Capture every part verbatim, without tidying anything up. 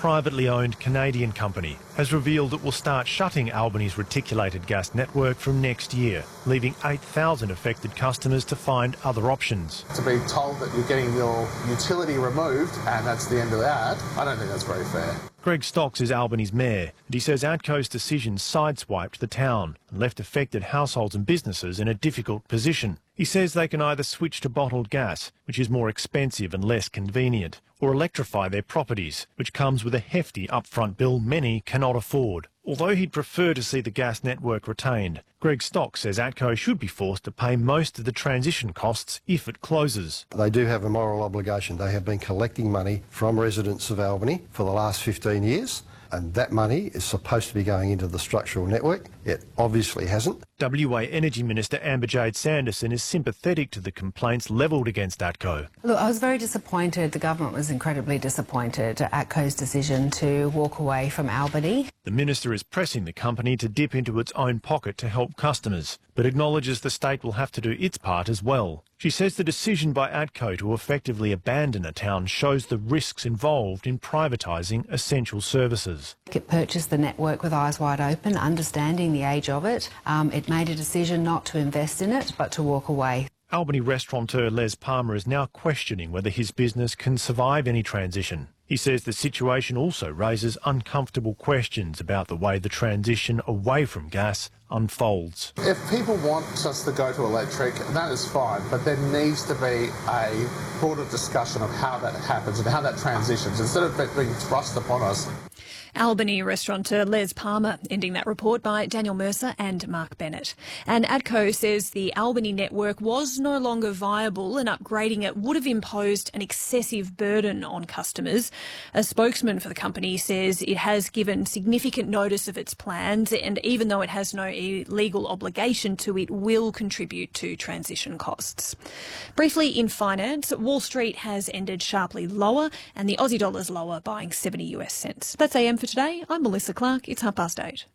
privately owned Canadian company, has revealed it will start shutting Albany's reticulated gas network from next year, leaving eight thousand affected customers to find other options. To be told that you're getting your utility removed and that's the end of that, I don't think that's very fair. Greg Stocks is Albany's mayor, and he says ATCO's decision sideswiped the town and left affected households and businesses in a difficult position. He says they can either switch to bottled gas, which is more expensive and less convenient, or electrify their properties, which comes with a hefty upfront bill many cannot afford. Although he'd prefer to see the gas network retained, Greg Stocks says ATCO should be forced to pay most of the transition costs if it closes. They do have a moral obligation. They have been collecting money from residents of Albany for the last fifteen years, and that money is supposed to be going into the structural network. It obviously hasn't. W A Energy Minister Amber-Jade Sanderson is sympathetic to the complaints levelled against ATCO. Look, I was very disappointed. The government was incredibly disappointed at ATCO's decision to walk away from Albany. The minister is pressing the company to dip into its own pocket to help customers, but acknowledges the state will have to do its part as well. She says the decision by ATCO to effectively abandon a town shows the risks involved in privatising essential services. It purchased the network with eyes wide open, understanding the age of it. Um, it made a decision not to invest in it, but to walk away. Albany restaurateur Les Palmer is now questioning whether his business can survive any transition. He says the situation also raises uncomfortable questions about the way the transition away from gas unfolds. If people want us to go to electric, that is fine, but there needs to be a broader discussion of how that happens and how that transitions, instead of it being thrust upon us. Albany restaurateur Les Palmer, ending that report by Daniel Mercer and Mark Bennett. And ATCO says the Albany network was no longer viable and upgrading it would have imposed an excessive burden on customers. A spokesman for the company says it has given significant notice of its plans, and even though it has no legal obligation to, it will contribute to transition costs. Briefly in finance, Wall Street has ended sharply lower and the Aussie dollar's lower, buying seventy US cents. That's A M for today. I'm Melissa Clark. It's half past eight.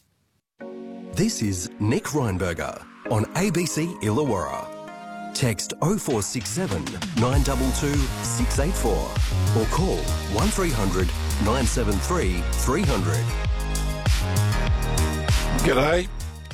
This is Nick Reinberger on A B C Illawarra. Text oh four six seven, nine two two, six eight four or call one three hundred, nine seven three, three hundred. G'day.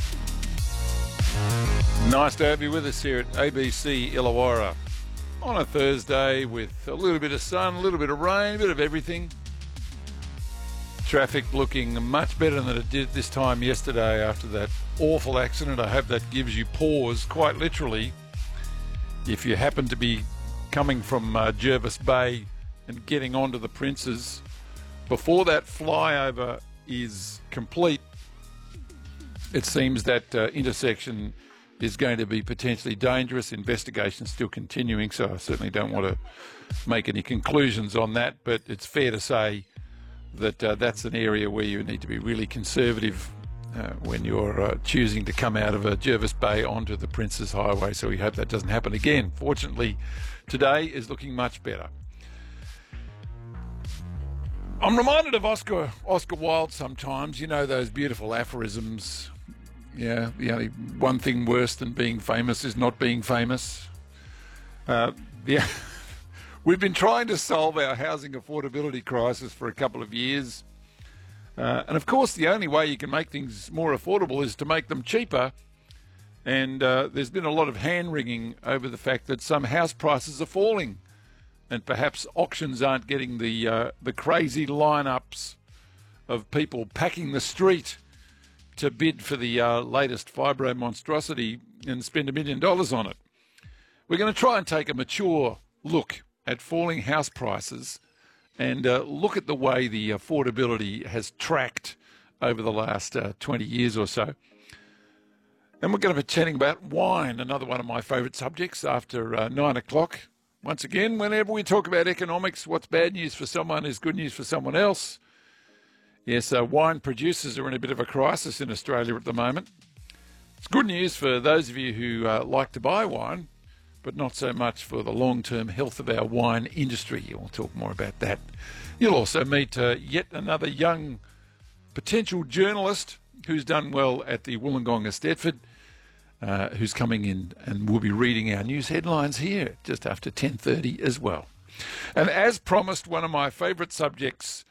Nice to have you with us here at A B C Illawarra on a Thursday with a little bit of sun, a little bit of rain, a bit of everything. Traffic looking much better than it did this time yesterday after that awful accident. I hope that gives you pause, quite literally, if you happen to be coming from uh, Jervis Bay and getting onto the Princes before that flyover is complete. It seems that uh, intersection is going to be potentially dangerous. Investigation's still continuing, so I certainly don't want to make any conclusions on that, but it's fair to say that uh, that's an area where you need to be really conservative uh, when you're uh, choosing to come out of a Jervis Bay onto the Princes Highway, so we hope that doesn't happen again. Fortunately, today is looking much better. I'm reminded of Oscar Oscar Wilde sometimes, you know, those beautiful aphorisms. Yeah, the only one thing worse than being famous is not being famous. Uh, yeah. We've been trying to solve our housing affordability crisis for a couple of years. Uh, and of course, the only way you can make things more affordable is to make them cheaper. And uh, there's been a lot of hand-wringing over the fact that some house prices are falling. And perhaps auctions aren't getting the, uh, the crazy lineups of people packing the street to bid for the uh, latest fibro monstrosity and spend a million dollars on it. We're going to try and take a mature look at falling house prices and uh, look at the way the affordability has tracked over the last uh, twenty years or so. And we're going to be chatting about wine, another one of my favourite subjects after uh, nine o'clock. Once again, whenever we talk about economics, what's bad news for someone is good news for someone else. Yes, uh, wine producers are in a bit of a crisis in Australia at the moment. It's good news for those of you who uh, like to buy wine, but not so much for the long-term health of our wine industry. We'll talk more about that. You'll also meet uh, yet another young potential journalist who's done well at the Wollongong Eisteddfod, uh, who's coming in and will be reading our news headlines here just after ten thirty as well. And as promised, one of my favourite subjects